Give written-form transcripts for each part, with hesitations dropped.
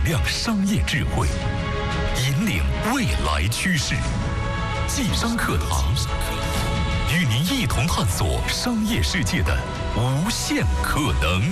亮商业智慧，引领未来趋势。济商课堂，与您一同探索商业世界的无限可能。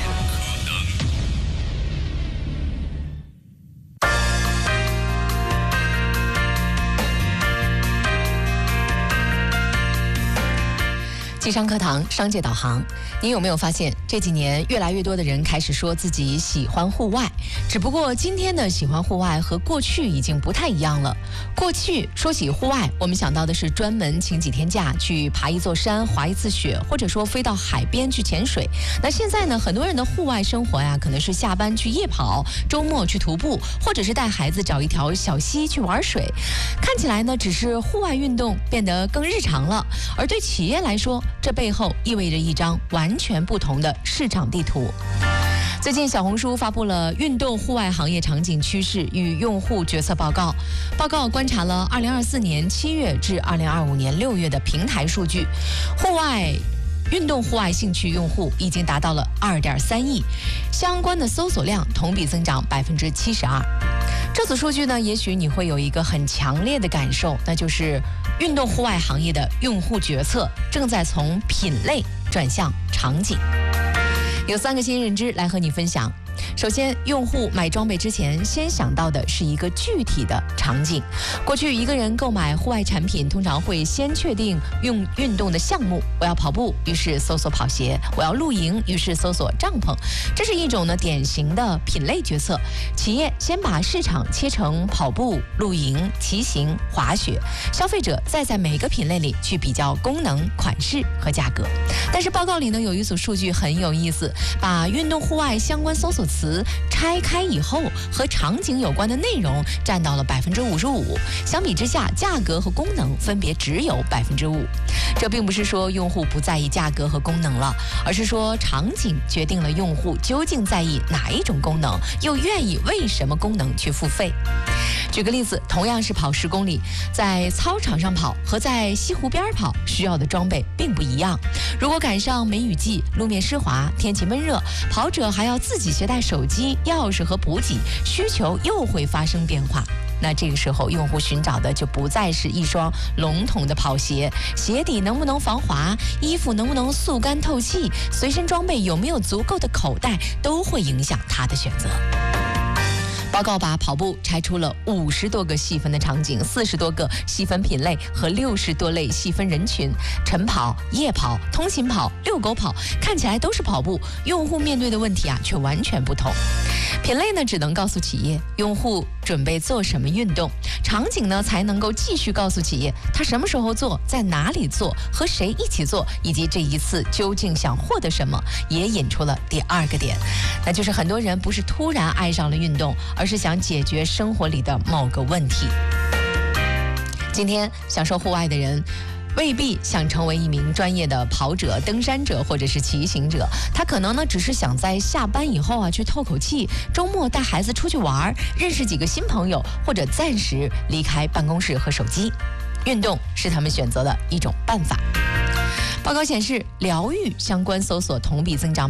济商课堂，商界导航。你有没有发现，这几年越来越多的人开始说自己喜欢户外？只不过今天的喜欢户外和过去已经不太一样了。过去说起户外，我们想到的是专门请几天假去爬一座山、滑一次雪，或者说飞到海边去潜水。那现在呢，很多人的户外生活呀，可能是下班去夜跑，周末去徒步，或者是带孩子找一条小溪去玩水。看起来呢，只是户外运动变得更日常了，而对企业来说，这背后意味着一张完全不同的市场地图。最近，小红书发布了运动户外行业场景趋势与用户决策报告。报告观察了2024年7月至2025年6月的平台数据，运动户外兴趣用户已经达到了2.3亿，相关的搜索量同比增长72%。这组数据呢，也许你会有一个很强烈的感受，那就是运动户外行业的用户决策正在从品类转向场景。有3个新认知来和你分享。首先，用户买装备之前先想到的是一个具体的场景。过去一个人购买户外产品，通常会先确定运动的项目。我要跑步，于是搜索跑鞋；我要露营，于是搜索帐篷。这是一种呢典型的品类决策。企业先把市场切成跑步、露营、骑行、滑雪，消费者再在每个品类里去比较功能、款式和价格。但是报告里呢有一组数据很有意思，把运动户外相关搜索词拆开以后，和场景有关的内容占到了55%，相比之下，价格和功能分别只有5%。这并不是说用户不在意价格和功能了，而是说场景决定了用户究竟在意哪一种功能，又愿意为什么功能去付费。举个例子，同样是跑10公里，在操场上跑和在西湖边跑需要的装备并不一样。如果赶上梅雨季，路面湿滑，天气闷热，跑者还要自己携带手机、钥匙和补给，需求又会发生变化。那这个时候，用户寻找的就不再是一双笼统的跑鞋，鞋底能不能防滑，衣服能不能速干透气，随身装备有没有足够的口袋，都会影响他的选择。报告把跑步拆出了50多个细分的场景，40多个细分品类和60多类细分人群。晨跑、夜跑、通勤跑、遛狗跑，看起来都是跑步，用户面对的问题却完全不同。品类呢，只能告诉企业用户准备做什么运动，场景呢才能够继续告诉企业他什么时候做，在哪里做，和谁一起做，以及这一次究竟想获得什么，也引出了第2个点，那就是很多人不是突然爱上了运动，而是想解决生活里的某个问题。今天享受户外的人未必想成为一名专业的跑者、登山者或者是骑行者，他可能呢只是想在下班以后去透口气，周末带孩子出去玩，认识几个新朋友，或者暂时离开办公室和手机。运动是他们选择的一种办法。报告显示，疗愈相关搜索同比增长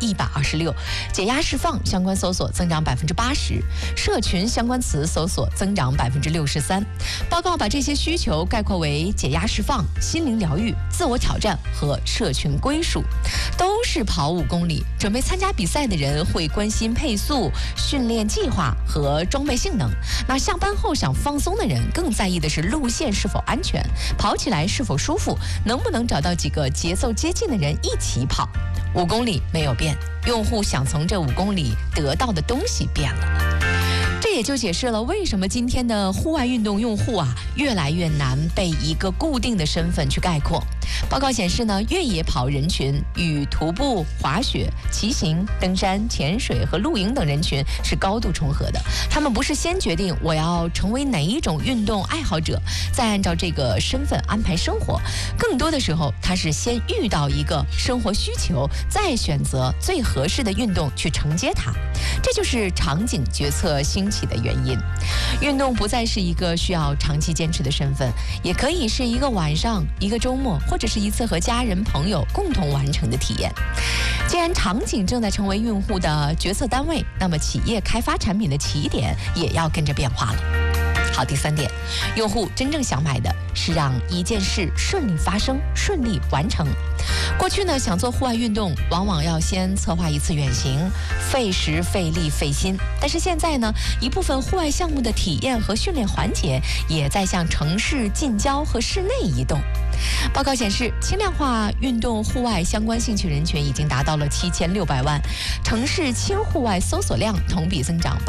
126%，解压释放相关搜索增长80%，社群相关词搜索增长63%。报告把这些需求概括为解压释放、心灵疗愈、自我挑战和社群归属。都是跑5公里，准备参加比赛的人会关心配速、训练计划和装备性能。那下班后想放松的人更在意的是路线是否安全，跑起来是否舒服，能不能找到几个节奏接近的人一起跑。5公里没有变，用户想从这5公里得到的东西变了。这也就解释了为什么今天的户外运动用户越来越难被一个固定的身份去概括。报告显示呢，越野跑人群与徒步、滑雪、骑行、登山、潜水和露营等人群是高度重合的。他们不是先决定我要成为哪一种运动爱好者，再按照这个身份安排生活，更多的时候他是先遇到一个生活需求，再选择最合适的运动去承接它。这就是场景决策兴起的原因。运动不再是一个需要长期坚持的身份，也可以是一个晚上、一个周末或者是一次和家人朋友共同完成的体验。既然场景正在成为用户的决策单位，那么企业开发产品的起点也要跟着变化了。好，第3点，用户真正想买的是让一件事顺利发生、顺利完成。过去呢，想做户外运动，往往要先策划一次远行，费时、费力、费心。但是现在呢，一部分户外项目的体验和训练环节也在向城市近郊和室内移动。报告显示，轻量化运动户外相关兴趣人群已经达到了7600万，城市轻户外搜索量同比增长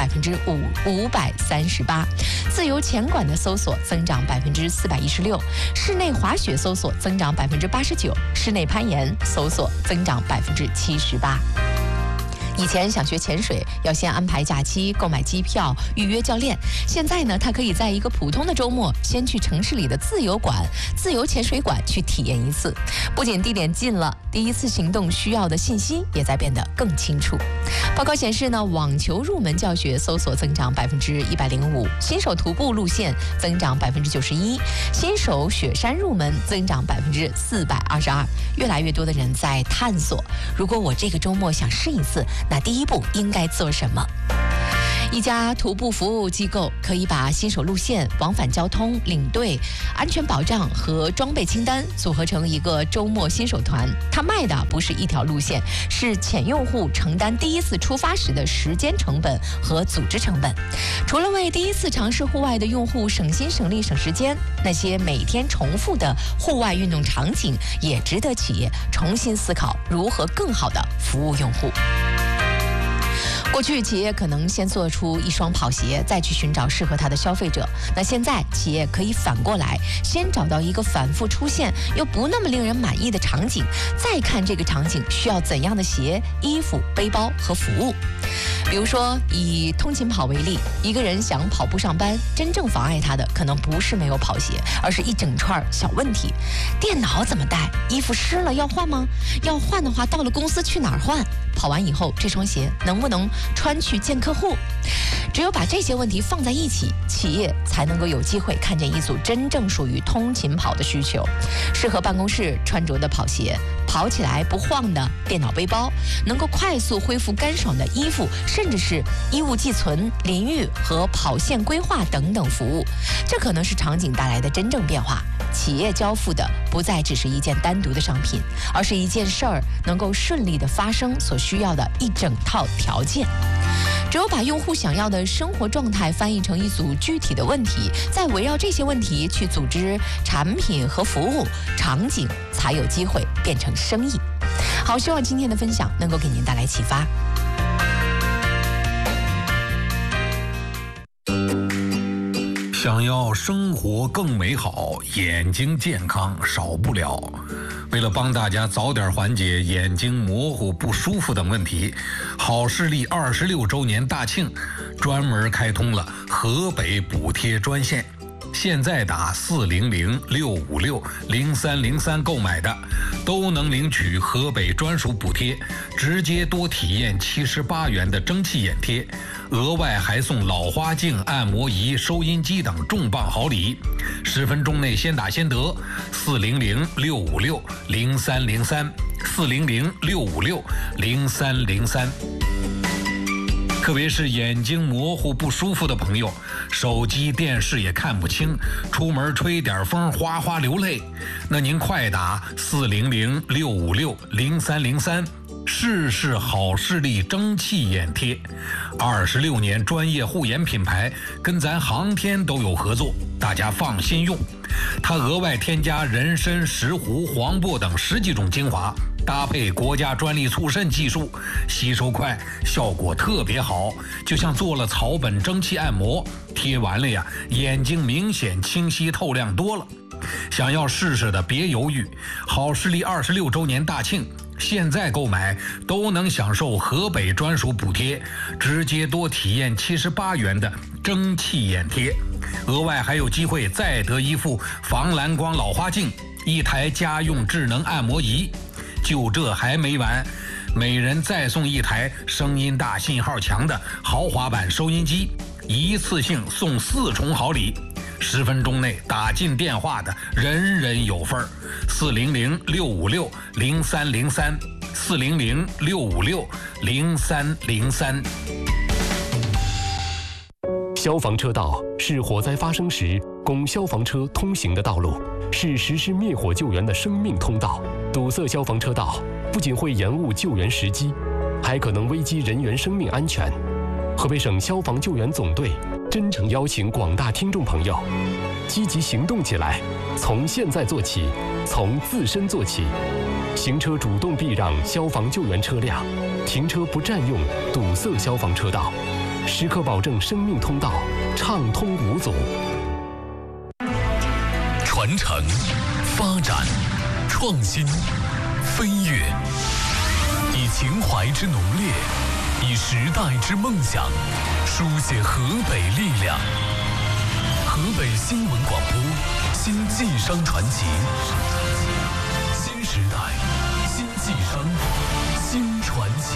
538%，自由潜馆的搜索增长416%，室内滑雪搜索增长89%，室内攀岩搜索增长78%。以前想学潜水，要先安排假期、购买机票、预约教练。现在呢，他可以在一个普通的周末，先去城市里的自由潜水馆去体验一次。不仅地点近了，第一次行动需要的信息也在变得更清楚。报告显示呢，网球入门教学搜索增长105%，新手徒步路线增长91%，新手雪山入门增长422%。越来越多的人在探索，如果我这个周末想试一次，那第一步应该做什么？一家徒步服务机构可以把新手路线、往返交通、领队、安全保障和装备清单组合成一个周末新手团。他卖的不是一条路线，是潜用户承担第一次出发时的时间成本和组织成本。除了为第一次尝试户外的用户省心省力省时间，那些每天重复的户外运动场景也值得企业重新思考如何更好地服务用户。过去企业可能先做出一双跑鞋，再去寻找适合他的消费者。那现在企业可以反过来，先找到一个反复出现又不那么令人满意的场景，再看这个场景需要怎样的鞋、衣服、背包和服务。比如说以通勤跑为例，一个人想跑步上班，真正妨碍他的可能不是没有跑鞋，而是一整串小问题。电脑怎么带？衣服湿了要换吗？要换的话，到了公司去哪儿换？跑完以后这双鞋能不能穿去见客户？只有把这些问题放在一起，企业才能够有机会看见一组真正属于通勤跑的需求，适合办公室穿着的跑鞋，跑起来不晃的电脑背包，能够快速恢复干爽的衣服，甚至是衣物寄存、淋浴和跑线规划等等服务。这可能是场景带来的真正变化。企业交付的不再只是一件单独的商品，而是一件事儿能够顺利的发生所需要的一整套条件。只有把用户想要的生活状态翻译成一组具体的问题，再围绕这些问题去组织产品和服务，场景才有机会变成生意。好，希望今天的分享能够给您带来启发。 想要生活更美好，眼睛健康少不了。为了帮大家早点缓解眼睛模糊不舒服等问题，好视力26周年大庆专门开通了河北补贴专线。现在打400-656-0303购买的，都能领取河北专属补贴，直接多体验78元的蒸汽眼贴，额外还送老花镜、按摩仪、收音机等重磅好礼。10分钟内先打先得，400-656-0303，400-656-0303。特别是眼睛模糊不舒服的朋友，手机电视也看不清，出门吹点风哗哗流泪，那您快打400-656-0303，试试好视力蒸汽眼贴。26年专业护眼品牌，跟咱航天都有合作，大家放心用。它额外添加人参、石斛、黄柏等10几种精华，搭配国家专利促渗技术，吸收快，效果特别好，就像做了草本蒸汽按摩，贴完了呀，眼睛明显清晰透亮多了。想要试试的别犹豫，好视力26周年大庆，现在购买都能享受河北专属补贴，直接多体验78元的蒸汽眼贴，额外还有机会再得一副防蓝光老花镜，1台家用智能按摩仪。就这还没完，每人再送1台声音大、信号强的豪华版收音机，一次性送4重好礼。 10分钟内打进电话的，人人有份儿。400-656-0303，400-656-0303。 消防车道是火灾发生时供消防车通行的道路，是实施灭火救援的生命通道。堵塞消防车道不仅会延误救援时机，还可能危及人员生命安全。河北省消防救援总队真诚邀请广大听众朋友积极行动起来，从现在做起，从自身做起。行车主动避让消防救援车辆，停车不占用堵塞消防车道，时刻保证生命通道畅通无阻。 传承、发展、创新、飞跃，以情怀之浓烈，以时代之梦想，书写河北力量。河北新闻广播，新冀商传奇，新时代，新冀商，新传奇。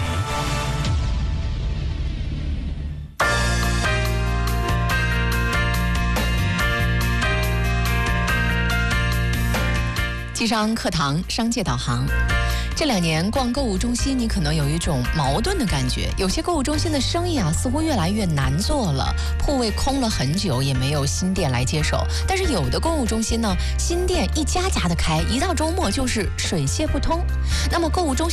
冀商课堂商界导航。这2年逛购物中心，你可能有一种矛盾的感觉，有些购物中心的生意似乎越来越难做了，铺位空了很久，也没有新店来接手。但是有的购物中心呢，新店一家家的开，一到周末就是水泄不通。那么购物中心